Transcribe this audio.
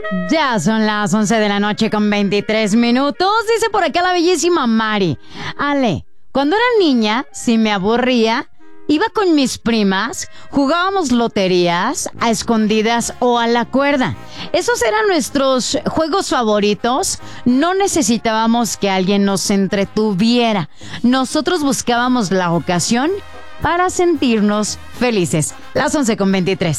Ya son las 11 de la noche con 23 minutos. Dice por acá la bellísima Mari. Ale, cuando era niña, si me aburría, iba con mis primas, jugábamos loterías, a escondidas o a la cuerda. Esos eran nuestros juegos favoritos. No necesitábamos que alguien nos entretuviera. Nosotros buscábamos la ocasión para sentirnos felices. Las 11 con 23.